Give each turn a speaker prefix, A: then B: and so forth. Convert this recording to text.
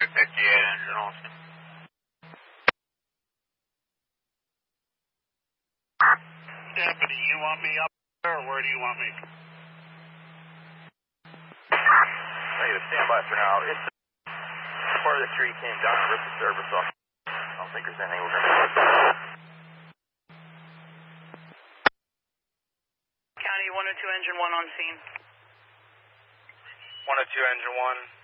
A: engine on.
B: Deputy, you want me up there, or where do you want me?
A: Negative, stand by for now. It's part of the tree came down and ripped the service off. I don't think there's anything we're going to do.
C: County 102 engine 1 on scene.
A: 102 engine 1.